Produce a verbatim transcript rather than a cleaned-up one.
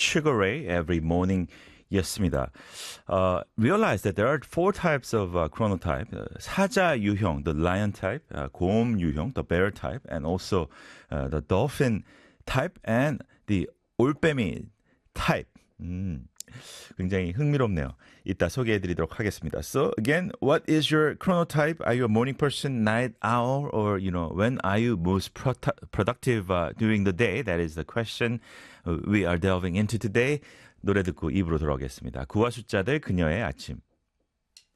Sugar Ray every morning. 였습니다. Uh, realize that there are four types of uh, chronotype. Uh, 사자 유형, the lion type, uh, 곰 유형, the bear type, and also uh, the dolphin type and the 올빼미 type. 음, 굉장히 흥미롭네요. 이따 소개해드리도록 하겠습니다. So again, what is your chronotype? Are you a morning person, night owl, or you know, when are you most pro- productive uh, during the day? That is the question we are delving into today. 노래 듣고 입으로 돌아오겠습니다. 구와 숫자들 그녀의 아침.